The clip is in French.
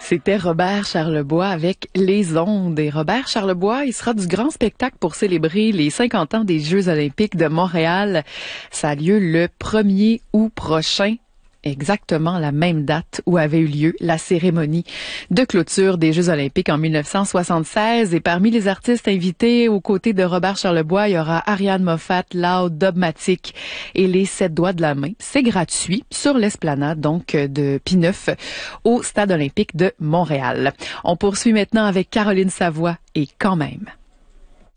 C'était Robert Charlebois avec Les Ondes. Et Robert Charlebois, il sera du grand spectacle pour célébrer les 50 ans des Jeux olympiques de Montréal. Ça a lieu le 1er août prochain. Exactement la même date où avait eu lieu la cérémonie de clôture des Jeux olympiques en 1976. Et parmi les artistes invités aux côtés de Robert Charlebois, il y aura Ariane Moffat, Loud, Dubmatique et les 7 doigts de la main. C'est gratuit sur l'esplanade donc de P9 au Stade olympique de Montréal. On poursuit maintenant avec Caroline Savoie et Quand même.